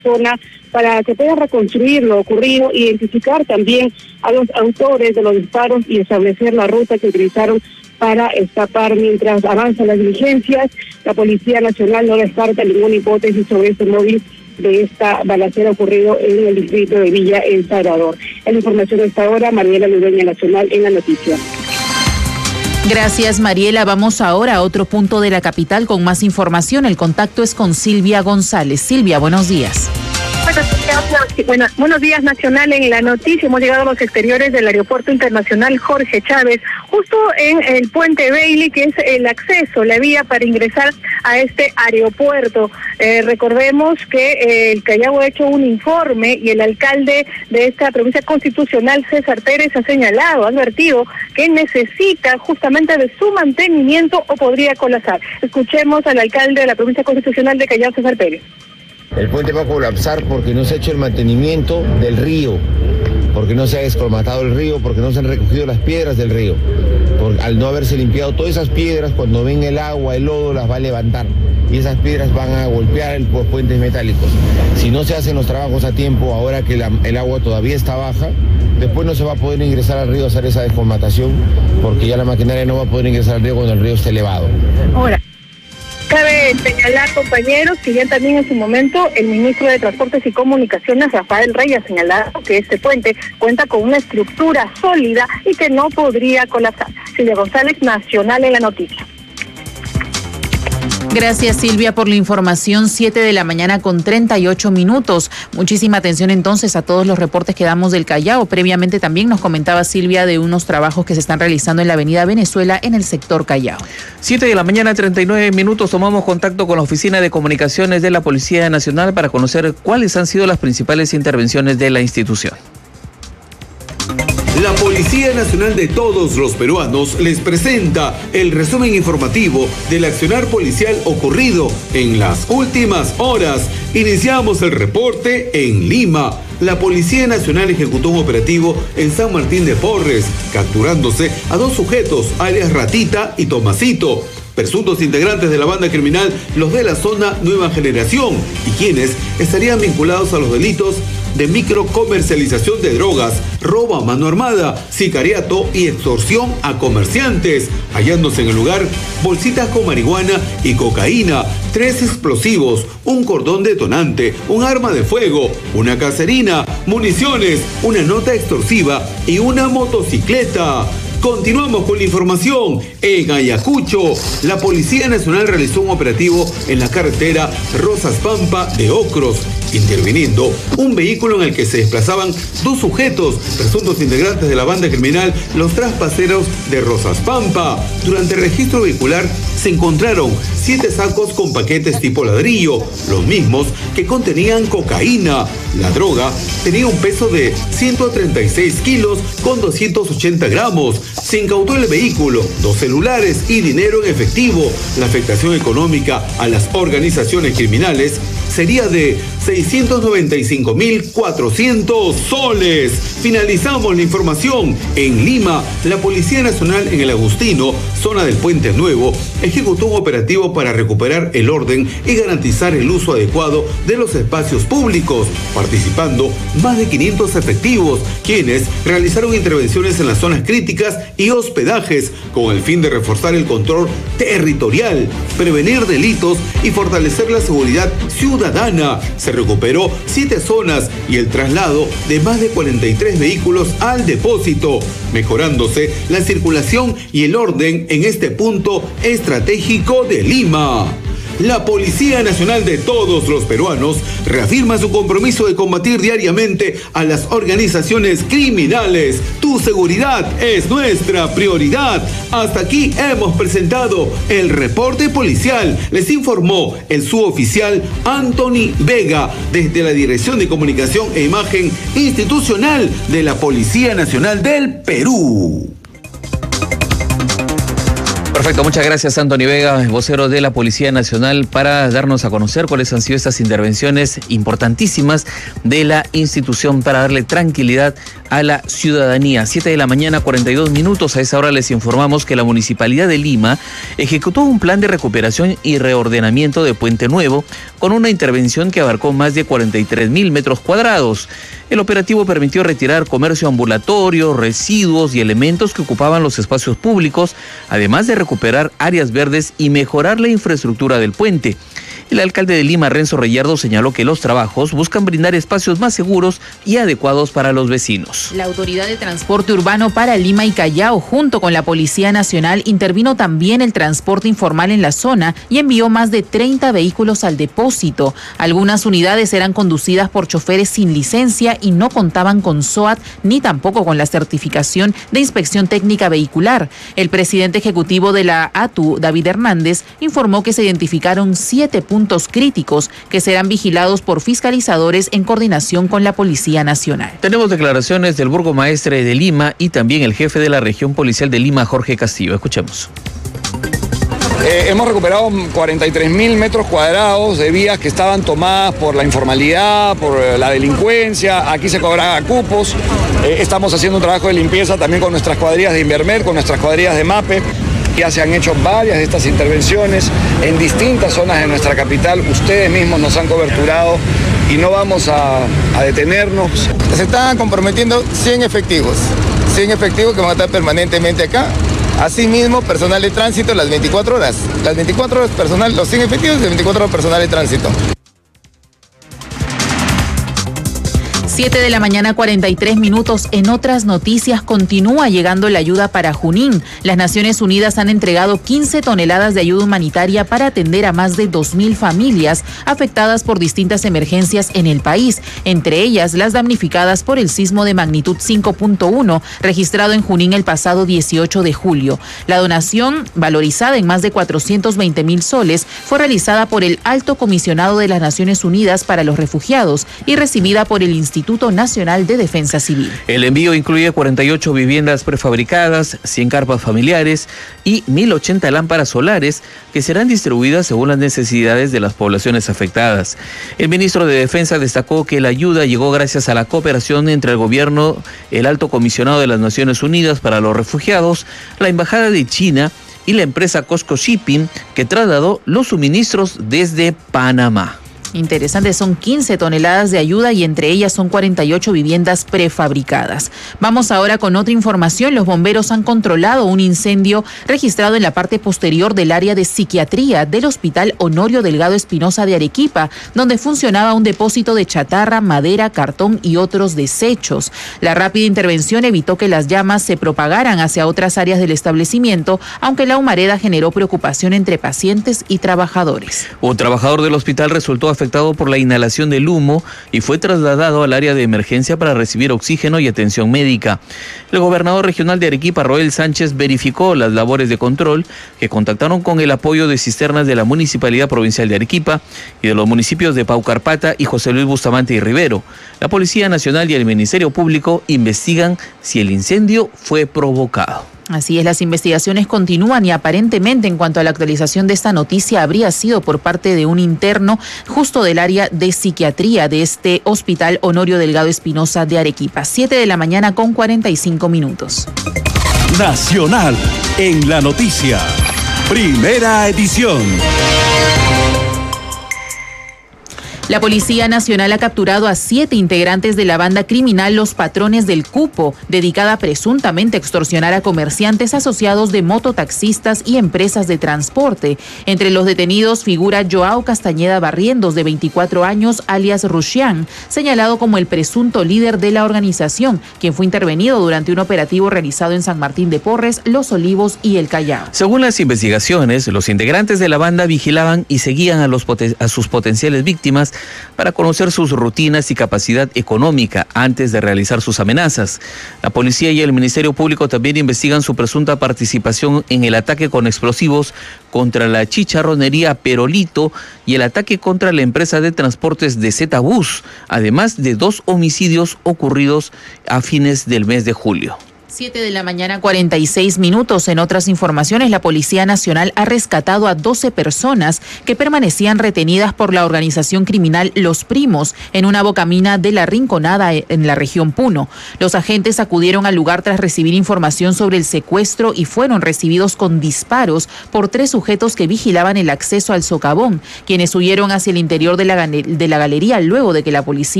zona para que pueda reconstruir lo ocurrido, identificar también a los autores de los disparos y establecer la ruta que utilizaron para escapar. Mientras avanzan las diligencias, la Policía Nacional no descarta ninguna hipótesis sobre este móvil de esta balacera ocurrido en el distrito de Villa El Salvador. En la información de esta hora, Mariela Ludeña, Nacional, en la noticia. Gracias, Mariela. Vamos ahora a otro punto de la capital con más información. El contacto es con Silvia González. Silvia, buenos días. Buenos días, Nacional. En la noticia hemos llegado a los exteriores del Aeropuerto Internacional Jorge Chávez, justo en el puente Bailey, que es el acceso, la vía para ingresar a este aeropuerto. Recordemos que el Callao ha hecho un informe y el alcalde de esta provincia constitucional, César Pérez, ha señalado, ha advertido que necesita justamente de su mantenimiento o podría colapsar. Escuchemos al alcalde de la provincia constitucional de Callao, César Pérez. El puente va a colapsar porque no se ha hecho el mantenimiento del río, porque no se ha descolmatado el río, porque no se han recogido las piedras del río. Al no haberse limpiado todas esas piedras, cuando venga el agua, el lodo las va a levantar y esas piedras van a golpear los puentes metálicos. Si no se hacen los trabajos a tiempo, ahora que el agua todavía está baja, después no se va a poder ingresar al río a hacer esa descolmatación, porque ya la maquinaria no va a poder ingresar al río cuando el río esté elevado. Ahora, cabe señalar, compañeros, que ya también en su momento el ministro de Transportes y Comunicaciones, Rafael Rey, ha señalado que este puente cuenta con una estructura sólida y que no podría colapsar. Silvia González, Nacional, en la noticia. Gracias, Silvia, por la información. 7:38 a.m. Muchísima atención entonces a todos los reportes que damos del Callao. Previamente también nos comentaba Silvia de unos trabajos que se están realizando en la avenida Venezuela en el sector Callao. 7:39 a.m. Tomamos contacto con la Oficina de Comunicaciones de la Policía Nacional para conocer cuáles han sido las principales intervenciones de la institución. La Policía Nacional de todos los peruanos les presenta el resumen informativo del accionar policial ocurrido en las últimas horas. Iniciamos el reporte en Lima. La Policía Nacional ejecutó un operativo en San Martín de Porres, capturándose a 2 sujetos, alias Ratita y Tomasito, presuntos integrantes de la banda criminal Los de la Zona Nueva Generación, y quienes estarían vinculados a los delitos de microcomercialización de drogas, robo a mano armada, sicariato y extorsión a comerciantes, hallándose en el lugar bolsitas con marihuana y cocaína, 3 explosivos, un cordón detonante, un arma de fuego, una caserina, municiones, una nota extorsiva y una motocicleta. Continuamos con la información. En Ayacucho, la Policía Nacional realizó un operativo en la carretera Rosas Pampa de Ocros, interviniendo un vehículo en el que se desplazaban 2 sujetos, presuntos integrantes de la banda criminal Los Traspaseros de Rosas Pampa. Durante el registro vehicular se encontraron 7 sacos con paquetes tipo ladrillo, los mismos que contenían cocaína. La droga tenía un peso de 136 kilos con 280 gramos. Se incautó el vehículo, 2 celulares y dinero en efectivo. La afectación económica a las organizaciones criminales sería de 695.400 soles. Finalizamos la información. En Lima, la Policía Nacional en el Agustino, zona del Puente Nuevo, ejecutó un operativo para recuperar el orden y garantizar el uso adecuado de los espacios públicos, participando más de 500 efectivos, quienes realizaron intervenciones en las zonas críticas y hospedajes con el fin de reforzar el control territorial, prevenir delitos y fortalecer la seguridad ciudadana. Se recuperó 7 zonas y el traslado de más de 43 vehículos al depósito, mejorándose la circulación y el orden en este punto estratégico de Lima. La Policía Nacional de todos los peruanos reafirma su compromiso de combatir diariamente a las organizaciones criminales. Tu seguridad es nuestra prioridad. Hasta aquí hemos presentado el reporte policial. Les informó el suboficial Anthony Vega desde la Dirección de Comunicación e Imagen Institucional de la Policía Nacional del Perú. Perfecto, muchas gracias Anthony Vega, vocero de la Policía Nacional, para darnos a conocer cuáles han sido estas intervenciones importantísimas de la institución para darle tranquilidad a la ciudadanía. 7:42 a.m. A esa hora les informamos que la Municipalidad de Lima ejecutó un plan de recuperación y reordenamiento de Puente Nuevo con una intervención que abarcó más de 43.000 metros cuadrados. El operativo permitió retirar comercio ambulatorio, residuos y elementos que ocupaban los espacios públicos, además de recuperar áreas verdes y mejorar la infraestructura del puente. El alcalde de Lima, Renzo Reyardo, señaló que los trabajos buscan brindar espacios más seguros y adecuados para los vecinos. La Autoridad de Transporte Urbano para Lima y Callao, junto con la Policía Nacional, intervino también el transporte informal en la zona y envió más de 30 vehículos al depósito. Algunas unidades eran conducidas por choferes sin licencia y no contaban con SOAT ni tampoco con la certificación de inspección técnica vehicular. El presidente ejecutivo de la ATU, David Hernández, informó que se identificaron 7 puntos críticos que serán vigilados por fiscalizadores en coordinación con la Policía Nacional. Tenemos declaraciones del burgomaestre de Lima y también el jefe de la región policial de Lima, Jorge Castillo. Escuchemos. Hemos recuperado 43.000 metros cuadrados de vías que estaban tomadas por la informalidad, por la delincuencia. Aquí se cobraban cupos. Estamos haciendo un trabajo de limpieza también con nuestras cuadrillas de Invermed, con nuestras cuadrillas de MAPE. Ya se han hecho varias de estas intervenciones en distintas zonas de nuestra capital. Ustedes mismos nos han coberturado y no vamos a detenernos. Se están comprometiendo 100 efectivos que van a estar permanentemente acá. Asimismo, personal de tránsito las 24 horas. Las 24 horas personal, los 100 efectivos y 24 horas personal de tránsito. 7:43 a.m. En otras noticias, continúa llegando la ayuda para Junín. Las Naciones Unidas han entregado 15 toneladas de ayuda humanitaria para atender a más de 2.000 familias afectadas por distintas emergencias en el país, entre ellas las damnificadas por el sismo de magnitud 5.1 registrado en Junín el pasado 18 de julio. La donación, valorizada en más de 420.000 soles, fue realizada por el Alto Comisionado de las Naciones Unidas para los Refugiados y recibida por el Instituto Nacional de Defensa Civil. El envío incluye 48 viviendas prefabricadas, 100 carpas familiares y 1.080 lámparas solares que serán distribuidas según las necesidades de las poblaciones afectadas. El ministro de Defensa destacó que la ayuda llegó gracias a la cooperación entre el gobierno, el Alto Comisionado de las Naciones Unidas para los Refugiados, la Embajada de China y la empresa Costco Shipping, que trasladó los suministros desde Panamá. Interesante, son 15 toneladas de ayuda y entre ellas son 48 viviendas prefabricadas. Vamos ahora con otra información. Los bomberos han controlado un incendio registrado en la parte posterior del área de psiquiatría del Hospital Honorio Delgado Espinosa de Arequipa, donde funcionaba un depósito de chatarra, madera, cartón y otros desechos. La rápida intervención evitó que las llamas se propagaran hacia otras áreas del establecimiento, aunque la humareda generó preocupación entre pacientes y trabajadores. Un trabajador del hospital resultó afectado por la inhalación del humo y fue trasladado al área de emergencia para recibir oxígeno y atención médica. El gobernador regional de Arequipa, Roel Sánchez, verificó las labores de control que contactaron con el apoyo de cisternas de la Municipalidad Provincial de Arequipa y de los municipios de Paucarpata y José Luis Bustamante y Rivero. La Policía Nacional y el Ministerio Público investigan si el incendio fue provocado. Así es, las investigaciones continúan y aparentemente en cuanto a la actualización de esta noticia habría sido por parte de un interno justo del área de psiquiatría de este Hospital Honorio Delgado Espinosa de Arequipa. 7:45 a.m. Nacional en la noticia. Primera edición. La Policía Nacional ha capturado a 7 integrantes de la banda criminal Los Patrones del Cupo, dedicada presuntamente a extorsionar a comerciantes asociados de mototaxistas y empresas de transporte. Entre los detenidos figura Joao Castañeda Barrientos, de 24 años, alias Rushian, señalado como el presunto líder de la organización, quien fue intervenido durante un operativo realizado en San Martín de Porres, Los Olivos y El Callao. Según las investigaciones, los integrantes de la banda vigilaban y seguían a sus potenciales víctimas para conocer sus rutinas y capacidad económica antes de realizar sus amenazas. La policía y el Ministerio Público también investigan su presunta participación en el ataque con explosivos contra la chicharronería Perolito y el ataque contra la empresa de transportes de Z-Bus, además de 2 homicidios ocurridos a fines del mes de julio. 7:46 a.m. En otras informaciones, la Policía Nacional ha rescatado a 12 personas que permanecían retenidas por la organización criminal Los Primos en una bocamina de La Rinconada en la región Puno. Los agentes acudieron al lugar tras recibir información sobre el secuestro y fueron recibidos con disparos por 3 sujetos que vigilaban el acceso al socavón, quienes huyeron hacia el interior de la galería luego de que la policía